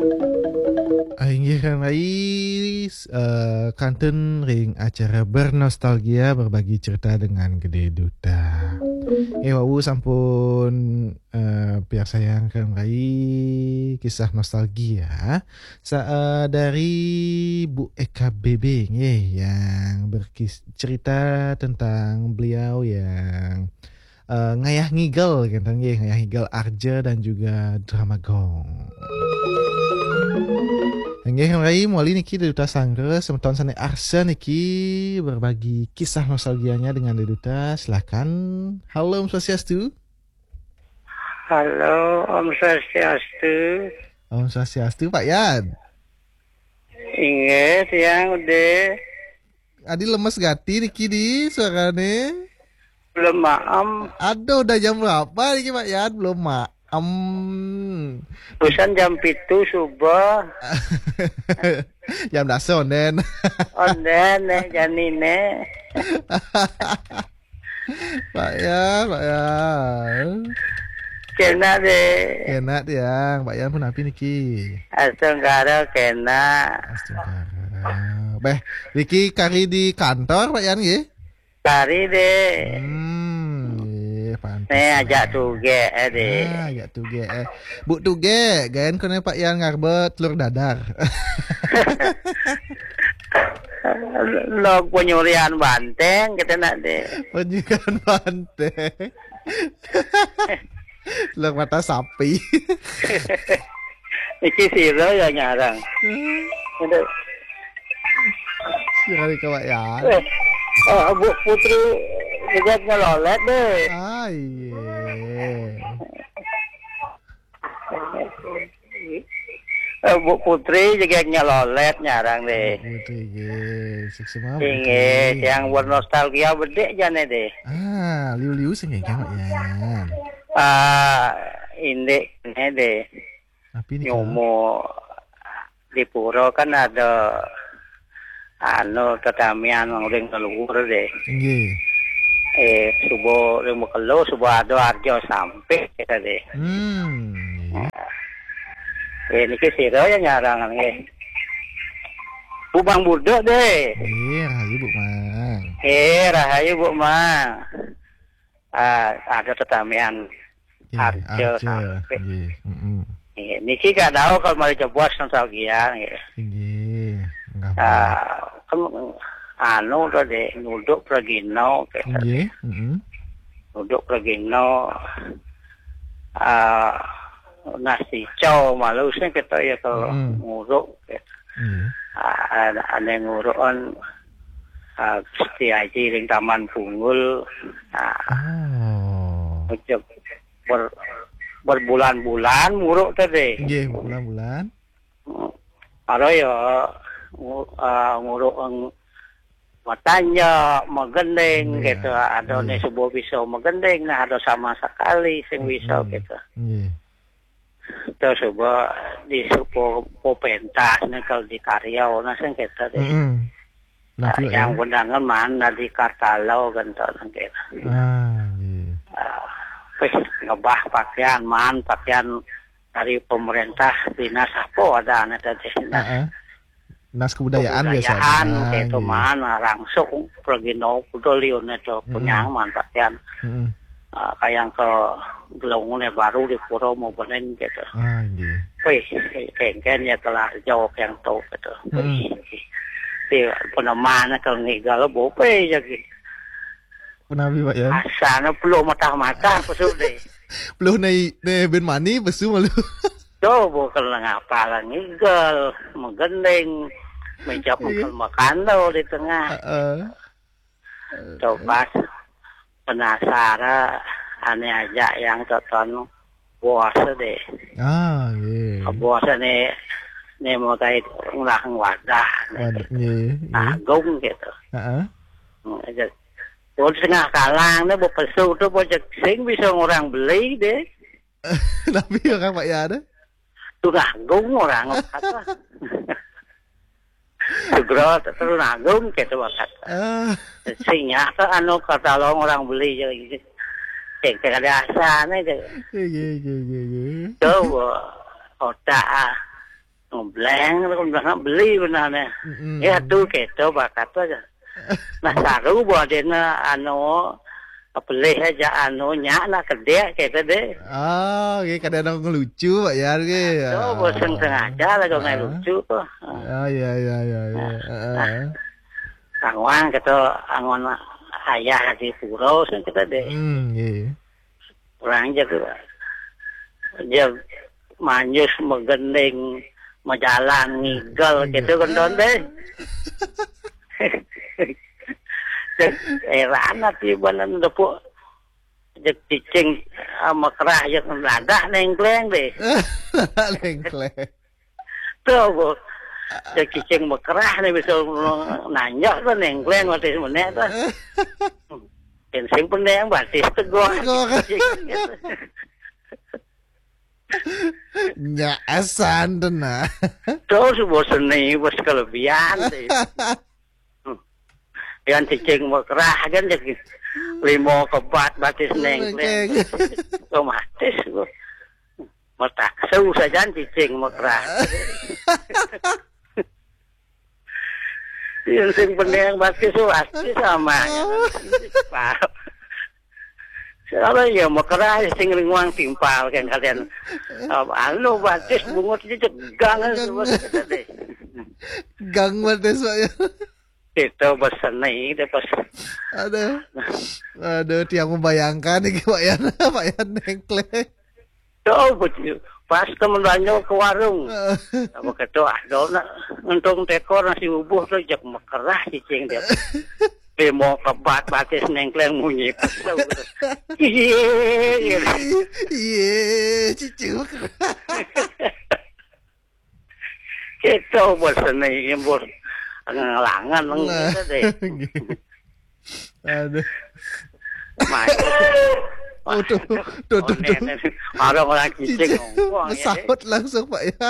Ingin kanten ring acara bernostalgia berbagi cerita dengan Gede Duta. Wawu sampun biar sayang kan kisah nostalgia dari Bu Eka Bebe yang bercerita tentang beliau yang ngayah ngigel gitu ngayah ngigel Arja dan juga drama gong. Nggih Rai Moli niki Deduta Sangre semeton sane Arsa niki berbagi kisah nostalgianya dengan Deduta. Silakan. Halo Om Swastiastu. Halo Om Swastiastu. Om Swastiastu Pak Yan. Ingat yang udah. Adi lemes gati niki di suarane. Belum maam. Aduh udah jam berapa niki Pak Yan belum maam. Busan jam 7 subuh. Jam daso onden. Onden janine. Pak Yan. Kena deh. Kena tiang, Pak Yan pun api niki. Astenggara kena. Astenggara. Beh, niki kari di kantor Pak Yan nggih? Kari deh. Ajak tuge deh. Ajak tuge. Bu tuge, gaen kene Pak Yan ngarbet telur dadar. Log penyurian banteng kita nak deh. Penyurian banteng. Telur mata sapi. Iki siro ya nyarang. Sekali ke Pak Yan. Bu Putri juga ngelolet deh. Bu Putri juga ngelolet nyarang deh. Putri nggih. Inge yang bernostalgia bedek jane deh. Liu-liu sing nggih Pak Yan. Indek ini deh. Nyomo di pura kan ada tetamian ngring keluar deh. Nggih. Subuh lemu kelo subuh ada arjo sampai kita deh. Niki siro ya nyarang nggih. Bubang budok deh. Rahayu Bu Mang. Rahayu Bu Mang. Ada tetamian arjo sampai. Niki gak tahu kalau mau coba nostalgia nggih. Nggih. Tuh deh nuduk Pragino kita. Nggih, Nuduk Pragino nasi cow malu sih kita ya kalau nguruk kita. Ada ngurukan setia ring Taman Punggul. Berbulan-bulan nguruk tadi. Nggih, bulan-bulan. Ada ya nguruk matanya megendeng gitu, ada nih sebuah bisa megendeng, ada sama sekali sing bisa gitu. Terus sebuah di sebuah pentas nih kalau di Karyau, nah sing kita deh. Yang undangan mana di Kartalau kan tuh gitu. Ngebah pakaian dari pemerintah dinas apa ada anak tadi. Dinas kebudayaan biasanya. Itu mana langsung pergi Pudoliun itu punya pakaian. Kayak ke gelongnya baru di Puro mau benen gitu. Kengken ya telah jauh yang tahu gitu. Di penemana kalau ngigal bope aja gitu. Penabi Pak ya. Asana perlu mata-mata pesu deh. Perlu naik ben mani pesu malu. Tuh bukan ngapa lah ngigal, menggendeng, mencapai makan lo di tengah. Coba penasaran aneh aja yang tonton puasa deh. Puasa nih mau kayak ngurang wadah. Agung gitu. Buat setengah kalang nih, buat pesu tuh buat sing bisa orang beli deh. Tapi orang Pak ya ada? Tuh nanggung orang kata. Segera terus nanggung gitu bakat. Singnya ke anu kata orang beli jadi cek ada asane deh. Tuh otak ngebleng beli benarnya. Ya tuh gitu bakat aja. Nah saru buat dia beli aja nya lah kedek gitu deh. Oh, kadang ngelucu Pak Yan gitu. Tuh bosan sengaja lah kalau lucu tuh. Ya. Angwan gitu, angwan ayah di pulau sih kita deh. Kurang aja tuh. Dia manjus megending majalan ngigel gitu kan deh. Rana ti banan depo jek cicing sama kerah yang lada nengkleng deh. Nengkleng. Tuh bu, jek cicing mekerah nih bisa nanya tuh nengkleng waktu semenit tuh. Pensing peneng batis teguh. Nya asan dena. Terus bosan nih bos kelebihan deh. Yang cicing mekerah kan jadi 5 kebat batis nengkleng. Otomatis gua matak saja cicing mekerah. Yang sing peneng batis pasti sama. Kalau ya mekerah sing ringwang timpal kan kalian. Anu batis bungut itu gang deh. Gang batis saya. Itu berseni itu pas aduh tiang membayangkan nih Pak Yan nengkleng tuh pas temen banyak ke warung apa gitu ada untung tekor nasi ubuh tuh jak mekerah cicing dia mau kebat batis nengkleng munyi pesau iya cicing itu berseni bos ngelangan gitu deh. Aduh. Tuh. Orang cicing ngomong. Sahut langsung Pak ya.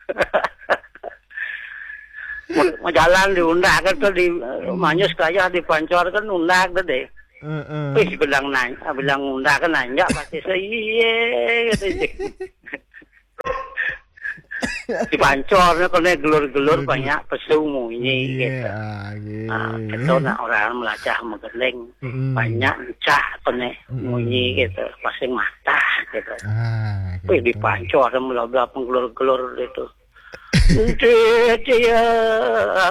Mau jalan diundak kan tuh di manyus kaya dipancor kan undak tuh deh. Wih bilang undak kan nanya pasti iya gitu. Dipancor kalau gelur-gelur banyak pesu munyi gitu. Itu orang melacah megeleng banyak cah kene munyi gitu pasti mata gitu. Wih dipancor mula-mula penggelur-gelur itu. Dia